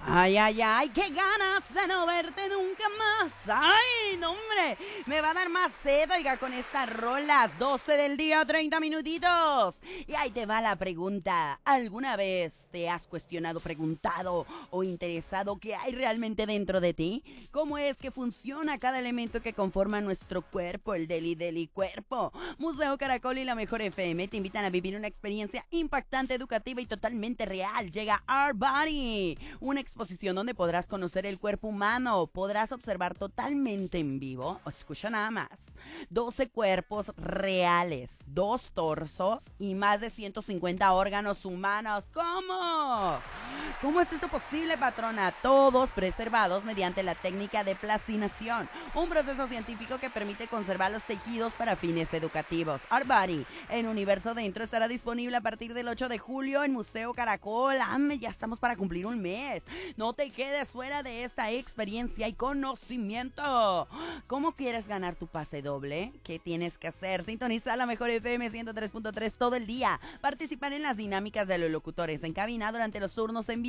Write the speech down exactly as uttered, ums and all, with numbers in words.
Ay, ay, ay, qué ganas de no verte nunca más. Ay, no, hombre, me va a dar más sed, oiga, con estas rolas. doce del día, treinta minutitos. Y ahí te va la pregunta. ¿Alguna vez te has cuestionado, preguntado o interesado qué hay realmente dentro de ti? ¿Cómo es que funciona cada elemento que conforma nuestro cuerpo, el deli deli cuerpo? Museo Caracol y la Mejor F M te invitan a vivir una experiencia impactante, educativa y totalmente real. Llega Our Body, una exposición donde podrás conocer el cuerpo humano, podrás observar totalmente en vivo, escucha nada más, doce cuerpos reales, dos torsos y más de ciento cincuenta órganos humanos. ¿Cómo? ¿Cómo es esto posible, patrona? Todos preservados mediante la técnica de plastinación, un proceso científico que permite conservar los tejidos para fines educativos. Our Body, en Universo Dentro, estará disponible a partir del ocho de julio en Museo Caracol. ¡Ame! Ya estamos para cumplir un mes. No te quedes fuera de esta experiencia y conocimiento. ¿Cómo quieres ganar tu pase doble? ¿Qué tienes que hacer? Sintoniza la Mejor F M ciento tres punto tres todo el día. Participar en las dinámicas de los locutores en cabina durante los turnos en